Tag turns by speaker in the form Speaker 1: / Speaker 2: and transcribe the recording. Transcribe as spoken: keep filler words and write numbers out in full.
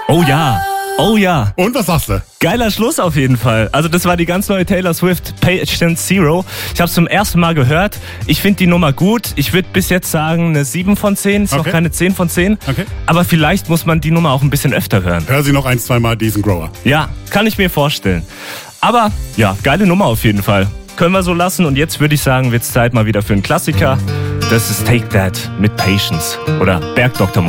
Speaker 1: Oh ja, oh ja.
Speaker 2: Und was sagst du?
Speaker 1: Geiler Schluss auf jeden Fall. Also das war die ganz neue Taylor Swift, Patient Zero. Ich habe es zum ersten Mal gehört. Ich finde die Nummer gut. Ich würde bis jetzt sagen eine sieben von zehn. Ist
Speaker 2: Okay.
Speaker 1: noch keine zehn von zehn.
Speaker 2: Okay.
Speaker 1: Aber vielleicht muss man die Nummer auch ein bisschen öfter hören.
Speaker 2: Hör sie noch ein, zwei Mal, diesen Grower.
Speaker 1: Ja, kann ich mir vorstellen. Aber ja, geile Nummer auf jeden Fall. Können wir so lassen. Und jetzt würde ich sagen, wird's Zeit mal wieder für einen Klassiker. Das ist Take That mit Patience. Oder Bergdoktor